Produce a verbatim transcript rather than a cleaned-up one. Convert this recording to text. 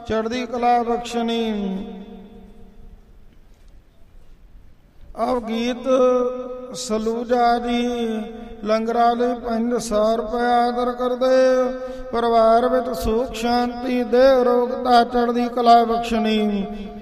ਚੜ੍ਹਦੀ ਕਲਾ ਬਖਸ਼ਣੀ। ਆਪ ਗੀਤ ਸਲੂਜਾ ਜੀ ਲੰਗਰਾਂ ਲਈ ਪੰਜ ਸੌ ਰੁਪਇਆ ਆਦਰ ਕਰਦੇ। ਪਰਿਵਾਰ ਵਿੱਚ ਸੁਖ ਸ਼ਾਂਤੀ ਦੇ ਰੋਗਤਾ ਚੜ੍ਹਦੀ ਕਲਾ ਬਖਸ਼ਣੀ।